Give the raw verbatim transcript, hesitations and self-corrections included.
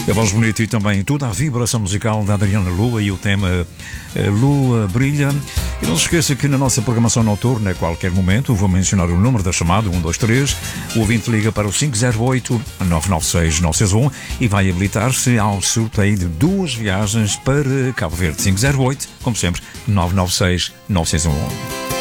A voz bonita e também toda a vibração musical da Adriana Lua e o tema Lua Brilha. E não se esqueça que na nossa programação noturna, a qualquer momento, vou mencionar o número da chamada, um dois três, o ouvinte liga para o cinco zero oito, nove nove seis, nove seis um e vai habilitar-se ao sorteio de duas viagens para Cabo Verde. cinco zero oito, como sempre, nove nove seis, nove seis um.